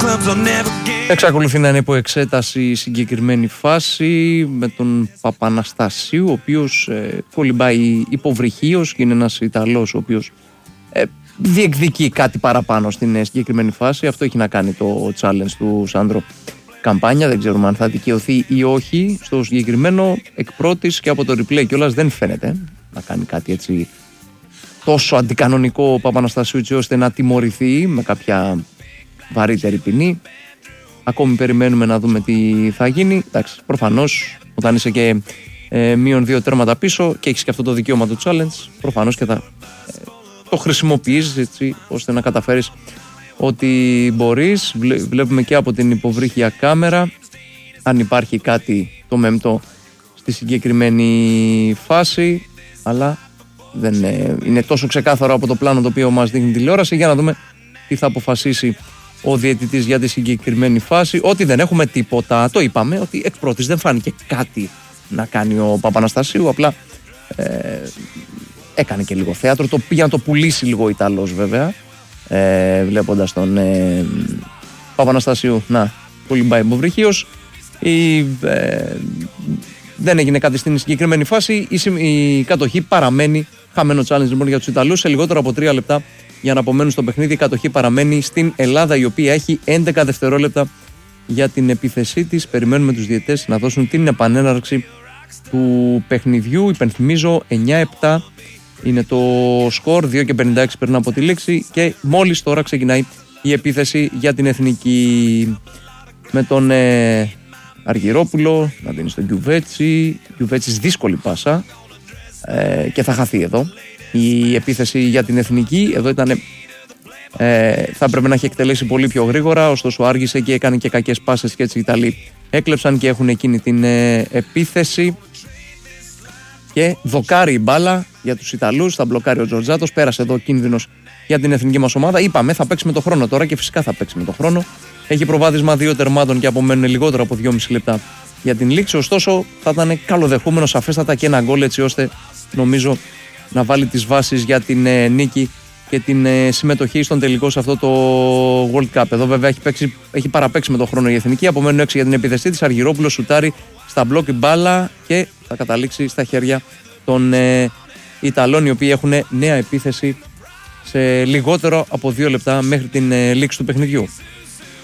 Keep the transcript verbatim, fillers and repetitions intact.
Εξακολουθεί να είναι υπό εξέταση η συγκεκριμένη φάση με τον Παπαναστασίου, ο οποίος ε, κολυμπάει υποβρυχίως και είναι ένας Ιταλός ο οποίος ε, διεκδικεί κάτι παραπάνω στην ε, συγκεκριμένη φάση. Αυτό έχει να κάνει το challenge του Σάντρο Καμπάνια. Δεν ξέρουμε αν θα δικαιωθεί ή όχι στο συγκεκριμένο. Εκ πρώτης και από το replay κιόλας δεν φαίνεται να κάνει κάτι έτσι τόσο αντικανονικό ο Παπαναστασίου, έτσι ώστε να τιμωρηθεί με κάποια βαρύτερη ποινή. Ακόμη περιμένουμε να δούμε τι θα γίνει. Εντάξει, προφανώς όταν είσαι και ε, μείον δύο τέρματα πίσω και έχεις και αυτό το δικαίωμα του challenge, προφανώς και θα ε, το χρησιμοποιείς έτσι ώστε να καταφέρεις ό,τι μπορείς. Βλέπουμε και από την υποβρύχια κάμερα αν υπάρχει κάτι το μεμπτό στη συγκεκριμένη φάση, αλλά δεν είναι, είναι τόσο ξεκάθαρο από το πλάνο το οποίο μας δείχνει τηλεόραση. Για να δούμε τι θα αποφασίσει ο διαιτητής για τη συγκεκριμένη φάση. Ότι δεν έχουμε τίποτα, το είπαμε, ότι εκ πρώτης δεν φάνηκε κάτι να κάνει ο Παπαναστασίου, απλά ε, έκανε και λίγο θέατρο, το πήγε να το πουλήσει λίγο ο Ιταλός βέβαια, ε, βλέποντας τον ε, Παπαναστασίου να κολυμπάει υποβρυχίως. Η, ε, δεν έγινε κάτι στην συγκεκριμένη φάση, η, η κατοχή παραμένει, χαμένο challenge λοιπόν για τους Ιταλούς. Σε λιγότερο από τρία λεπτά για να απομένουν στο παιχνίδι, η κατοχή παραμένει στην Ελλάδα, η οποία έχει έντεκα δευτερόλεπτα για την επίθεσή της. Περιμένουμε τους διαιτές να δώσουν την επανέναρξη του παιχνιδιού. Υπενθυμίζω εννιά επτά είναι το σκορ, δύο και πενήντα έξι περνά από τη λήξη και μόλις τώρα ξεκινάει η επίθεση για την εθνική, με τον ε, Αργυρόπουλο να δίνει στον Γιουβέτσι. Γιουβέτσις δύσκολη πάσα ε, και θα χαθεί εδώ η επίθεση για την εθνική. Εδώ ήταν, ε, θα έπρεπε να έχει εκτελέσει πολύ πιο γρήγορα, ωστόσο άργησε και έκανε και κακές πάσες και έτσι οι Ιταλοί έκλεψαν και έχουν εκείνη την ε, επίθεση και δοκάρει η μπάλα για τους Ιταλούς. Θα μπλοκάρει ο Τζορτζάτος, πέρασε εδώ κίνδυνος για την εθνική μας ομάδα. Είπαμε θα παίξει με το χρόνο τώρα και φυσικά θα παίξει με το χρόνο. Έχει προβάδισμα δύο τερμάτων και απομένουν λιγότερο από δυόμιση λεπτά για την λήξη, ωστόσο θα ήταν καλοδεχούμενο σαφέστατα και ένα γκολ, έτσι ώστε νομίζω να βάλει τις βάσεις για την ε, νίκη και την ε, συμμετοχή στον τελικό σε αυτό το World Cup. Εδώ βέβαια έχει, παίξει, έχει παραπαίξει με τον χρόνο η εθνική, απομένουν έξι για την επιδεστή της. Αργυρόπουλος σουτάρει στα μπλοκ η μπάλα και θα καταλήξει στα χέρια των ε, Ιταλών, οι οποίοι έχουν νέα επίθεση σε λιγότερο από δύο λεπτά μέχρι την ε, λήξη του παιχνιδιού.